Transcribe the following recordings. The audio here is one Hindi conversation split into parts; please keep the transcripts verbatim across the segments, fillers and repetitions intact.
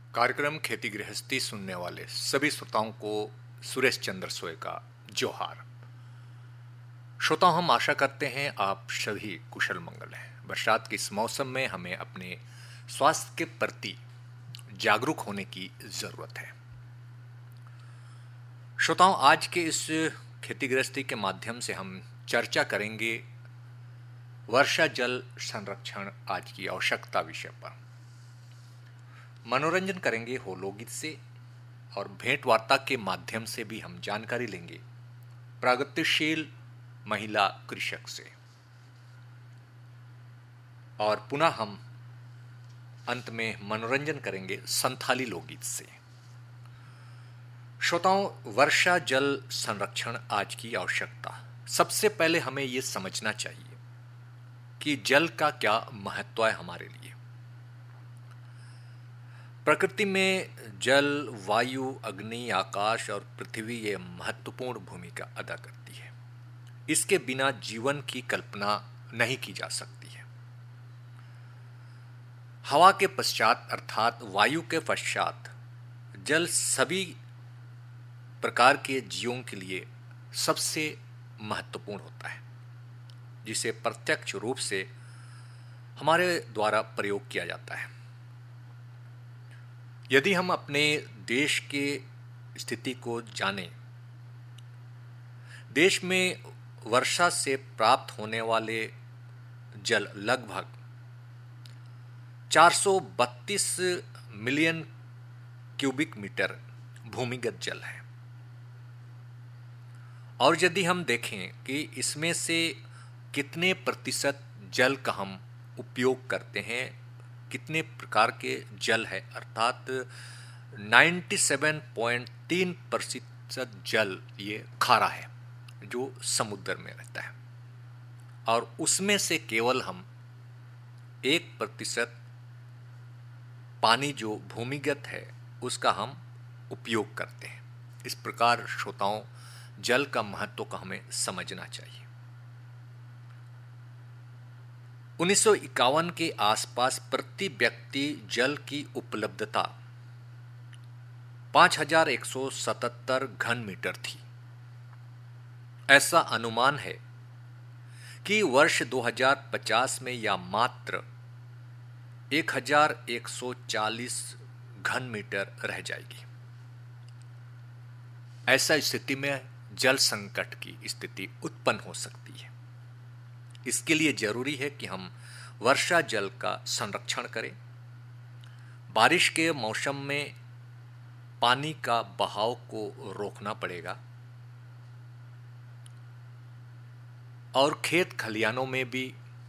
कार्यक्रम खेती गृहस्थी सुनने वाले सभी श्रोताओं को सुरेश चंद्र सोय का जोहार। श्रोताओं, हम आशा करते हैं आप सभी कुशल मंगल हैं। बरसात के इस मौसम में हमें अपने स्वास्थ्य के प्रति जागरूक होने की जरूरत है। श्रोताओं, आज के इस खेती गृहस्थी के माध्यम से हम चर्चा करेंगे वर्षा जल संरक्षण आज की आवश्यकता विषय पर। मनोरंजन करेंगे हो लोकगीत से और भेंट वार्ता के माध्यम से भी हम जानकारी लेंगे प्रगतिशील महिला कृषक से। और पुनः हम अंत में मनोरंजन करेंगे संथाली लोकगीत से। श्रोताओं, वर्षा जल संरक्षण आज की आवश्यकता। सबसे पहले हमें यह समझना चाहिए कि जल का क्या महत्व है हमारे लिए। प्रकृति में जल, वायु, अग्नि, आकाश और पृथ्वी ये महत्वपूर्ण भूमिका अदा करती है। इसके बिना जीवन की कल्पना नहीं की जा सकती है। हवा के पश्चात अर्थात वायु के पश्चात जल सभी प्रकार के जीवों के लिए सबसे महत्वपूर्ण होता है, जिसे प्रत्यक्ष रूप से हमारे द्वारा प्रयोग किया जाता है। यदि हम अपने देश के स्थिति को जानें, देश में वर्षा से प्राप्त होने वाले जल लगभग चार सौ बत्तीस मिलियन क्यूबिक मीटर भूमिगत जल है। और यदि हम देखें कि इसमें से कितने प्रतिशत जल का हम उपयोग करते हैं, कितने प्रकार के जल है, अर्थात सत्तानवे पॉइंट तीन प्रतिशत जल ये खारा है जो समुद्र में रहता है, और उसमें से केवल हम एक प्रतिशत पानी जो भूमिगत है उसका हम उपयोग करते हैं। इस प्रकार श्रोताओं, जल का महत्व का हमें समझना चाहिए। उन्नीस सौ इक्यावन के आसपास प्रति व्यक्ति जल की उपलब्धता पांच हजार एक सौ सतहत्तर घन मीटर थी। ऐसा अनुमान है कि वर्ष दो हज़ार पचास में यह मात्र एक हजार एक सौ चालीस घन मीटर रह जाएगी। ऐसा स्थिति में जल संकट की स्थिति उत्पन्न हो सकती है। इसके लिए जरूरी है कि हम वर्षा जल का संरक्षण करें। बारिश के मौसम में पानी का बहाव को रोकना पड़ेगा और खेत खलिहानों में भी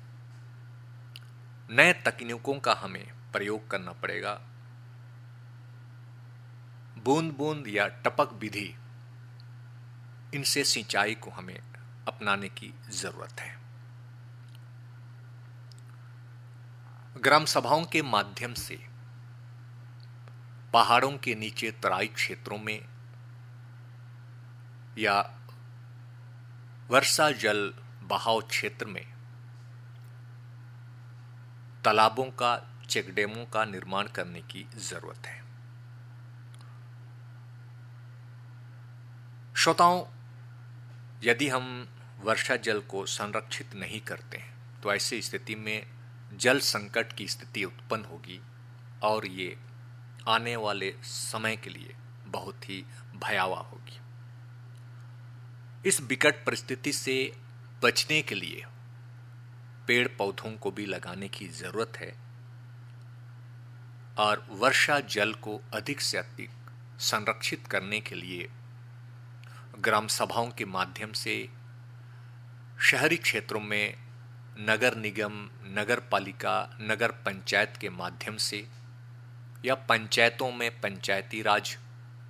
नए तकनीकों का हमें प्रयोग करना पड़ेगा। बूंद बूंद या टपक विधि, इनसे सिंचाई को हमें अपनाने की जरूरत है। ग्राम सभाओं के माध्यम से पहाड़ों के नीचे तराई क्षेत्रों में या वर्षा जल बहाव क्षेत्र में तालाबों का, चेकडैमों का निर्माण करने की जरूरत है। श्रोताओं, यदि हम वर्षा जल को संरक्षित नहीं करते हैं तो ऐसी स्थिति में जल संकट की स्थिति उत्पन्न होगी और ये आने वाले समय के लिए बहुत ही भयावह होगी। इस विकट परिस्थिति से बचने के लिए पेड़ पौधों को भी लगाने की जरूरत है और वर्षा जल को अधिक से अधिक संरक्षित करने के लिए ग्राम सभाओं के माध्यम से शहरी क्षेत्रों में नगर निगम, नगर पालिका, नगर पंचायत के माध्यम से या पंचायतों में पंचायती राज